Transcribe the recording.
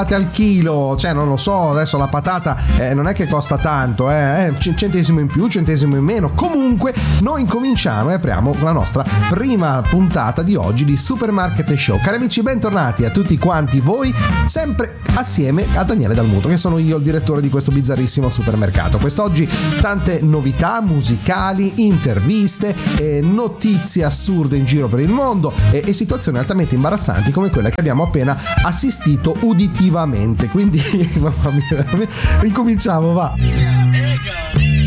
al chilo, cioè non lo so, adesso la patata non è che costa tanto, centesimo in più, centesimo in meno. Comunque noi incominciamo e apriamo la nostra prima puntata di oggi di Supermarket Show. Cari amici, bentornati a tutti quanti voi, sempre assieme a Daniele Dalmuto, che sono io il direttore di questo bizzarrissimo supermercato. Quest'oggi tante novità musicali, interviste, notizie assurde in giro per il mondo e situazioni altamente imbarazzanti come quella che abbiamo appena assistito uditivamente. Quindi mamma mia, incominciamo, va.